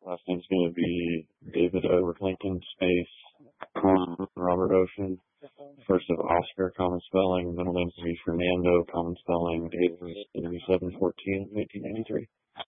Last name's going to be David Edward Lincoln, space, Robert Ocean. First of Oscar, common spelling. Middle name's going to be Fernando, common spelling. Date was 37/14/1993.